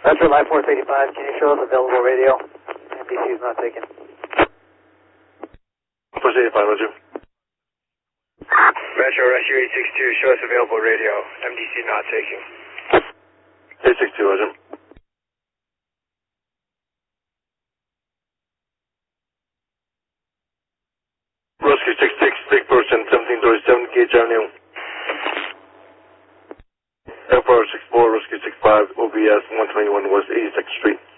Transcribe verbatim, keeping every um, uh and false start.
Metro Line four eighty-five, can you show us available radio? M D C is not taken. four eighty-five, roger. Metro Rescue eight six two, show us available radio. M D C not taking. eight six two, roger. Rescue six six, big person, seventeen thirty-seven, Gage Avenue. Air Force six four, Rescue six five, O B S one twenty-one West eighty-second Street.